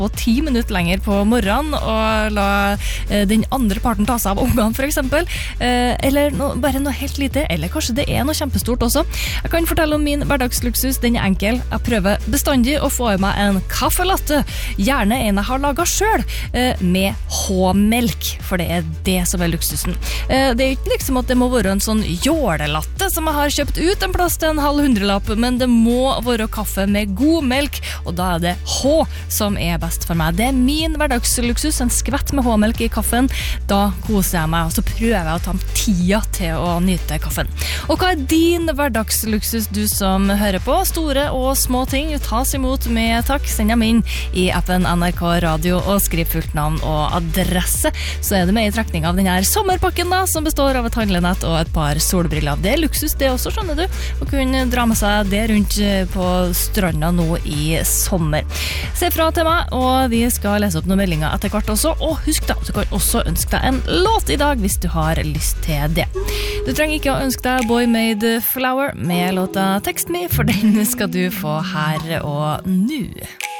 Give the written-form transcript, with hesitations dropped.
på 10 minutter lenger på morgenen og la den andre parten ta seg av ungene for eksempel, eller bare noe helt lite, eller kanskje det noe kjempestort også. Jeg kan fortelle om min hverdagsluksus, den enkel. Jeg prøver bestandig å få i meg en kaffelatte, gjerne en jeg har laget selv, med H-melk, for det det som luksusen. Det ikke liksom at det må være en sånn jålelatte som jeg har kjøpt ut en plass til en halv hundrelapp, men det må være kaffe med god melk, og da det H som best for meg. Det min hverdagsluksus, en skvett med H-melk i kaffen. Da koser jeg meg, og så prøver jeg å ta tida til å nyte kaffen. Og hva din hverdagsluksus, du som hører på? Store og små ting tas imot med takk. Send dem inn i appen NRK Radio og skriv fullt navn og adresse. Så det med i trekning av denne sommerpakken da, som består av et handlenett og et par solbriller. Det luksus det også, skjønner du, å kunne dra med seg det rundt på stranda nå i sommer. Se fra til meg, og vi skal lese opp noen meldinger etter hvert også, og husk da, du kan også ønske deg en låt i dag hvis du har lyst til det. Du trenger ikke å ønske deg Boy Made Flower med låta Text Me, for den skal du få her og nå.